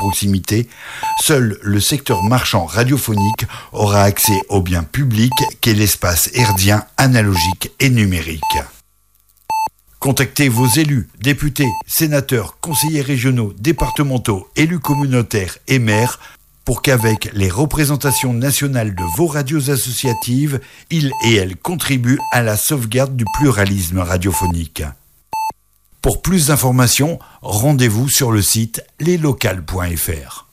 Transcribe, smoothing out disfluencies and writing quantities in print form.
proximité, seul le secteur marchand radiophonique aura accès au bien public qu'est l'espace herdien analogique et numérique. Contactez vos élus, députés, sénateurs, conseillers régionaux, départementaux, élus communautaires et maires pour qu'avec les représentations nationales de vos radios associatives, ils et elles contribuent à la sauvegarde du pluralisme radiophonique. Pour plus d'informations, rendez-vous sur le site leslocales.fr.